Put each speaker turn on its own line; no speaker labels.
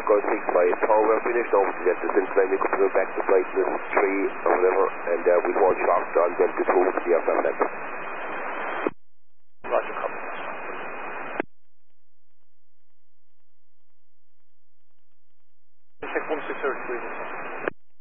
Echo 65. Paul, we're finished now with the Delta Central line. You could go back to brightness 3 or whatever, and we'll hold short on Delta 2 to the aircraft level.
Roger, copy. Check 1633.